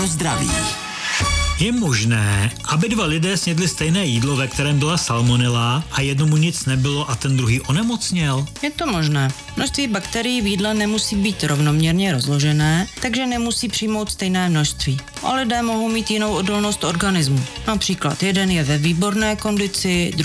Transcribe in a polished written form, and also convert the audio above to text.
zdraví. Je možné, aby dva lidé snědli stejné jídlo, ve kterém byla salmonela a jednomu nic nebylo a ten druhý onemocněl? Je to možné. Množství bakterií v jídle nemusí být rovnoměrně rozložené, takže nemusí přijmout stejné množství. A lidé mohou mít jinou odolnost organismu. Například jeden je ve výborné kondici,